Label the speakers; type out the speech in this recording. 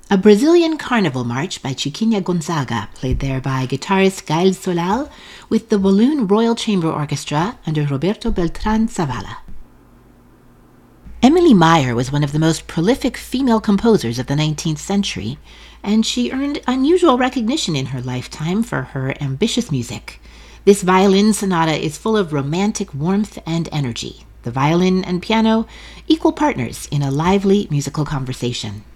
Speaker 1: A Brazilian carnival march by Chiquinha Gonzaga, played there by guitarist Gael Solal with the Walloon Royal Chamber Orchestra under Roberto Beltran Zavala. Emily Meyer was one of the most prolific female composers of the 19th century, and she earned unusual recognition in her lifetime for her ambitious music. This violin sonata is full of romantic warmth and energy. The violin and piano, equal partners in a lively musical conversation.